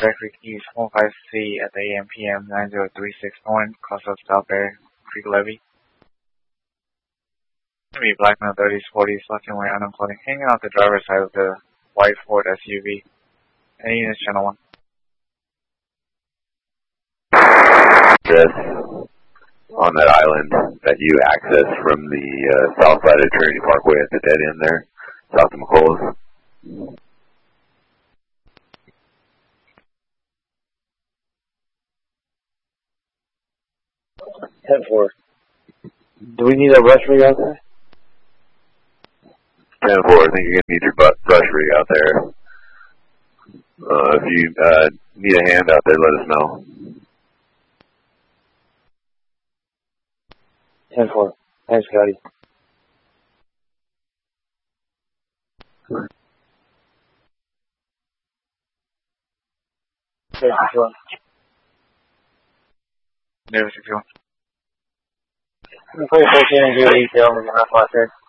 Bear Creek East 15C at the AM PM 9036 North, cross of South Bear Creek Levee. Be black man 30s, 40s, left and right unknown clothing, hanging off the driver's side of the white Ford SUV. Any units, channel 1. This on that island that you access from the south side of Trinity Parkway at the dead end there, south of McColl's. 10-4. Do we need a rush rig out there? 10-4, I think you're going to need your brush rig out there. If you need a hand out there, let us know. 10-4. Thanks, Scotty. Thanks, 61. David 61. I'm 14 and do detail. We're going to have